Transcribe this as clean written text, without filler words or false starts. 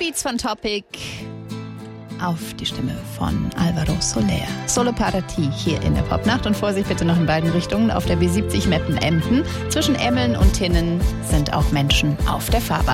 Beats von Topic auf die Stimme von Alvaro Soler. Solo Parati hier in der Popnacht. Und Vorsicht bitte noch in beiden Richtungen. Auf der B70 Meppen-Emden. Zwischen Emmeln und Tinnen sind auch Menschen auf der Fahrbahn.